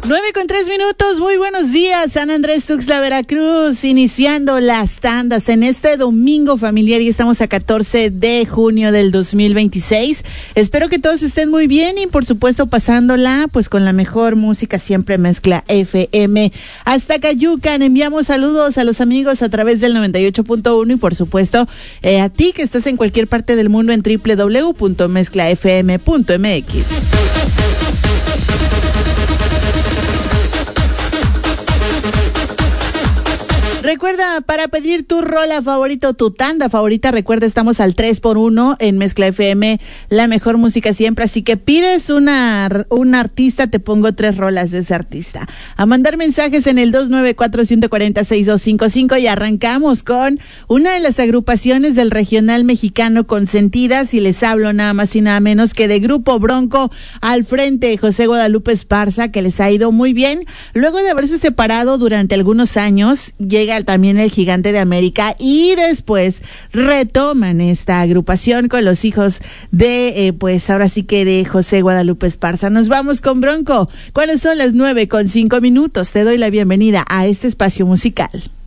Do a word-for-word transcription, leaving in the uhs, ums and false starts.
nueve con tres minutos, muy buenos días, San Andrés Tuxtla, Veracruz, iniciando las tandas en este domingo familiar y estamos a catorce de junio del dos mil veintiséis. Espero que todos estén muy bien y por supuesto pasándola pues con la mejor música, siempre Mezcla F M. Hasta Cayucan, enviamos saludos a los amigos a través del noventa y ocho punto uno y por supuesto eh, a ti que estás en cualquier parte del mundo en doble u doble u doble u punto mezcla f m punto m x. Recuerda, para pedir tu rola favorito, tu tanda favorita, recuerda, estamos al tres por uno en Mezcla F M, la mejor música siempre, así que pides una, un artista, te pongo tres rolas de ese artista. A mandar mensajes en el dos nueve cuatro, uno cuatro cero, seis dos cinco cinco y arrancamos con una de las agrupaciones del regional mexicano consentidas y les hablo nada más y nada menos que de Grupo Bronco, al frente José Guadalupe Esparza, que les ha ido muy bien. Luego de haberse separado durante algunos años, llega también el Gigante de América y después retoman esta agrupación con los hijos de, eh, pues ahora sí que de José Guadalupe Esparza. Nos vamos con Bronco. ¿Cuáles son las nueve con cinco minutos? Te doy la bienvenida a este espacio musical.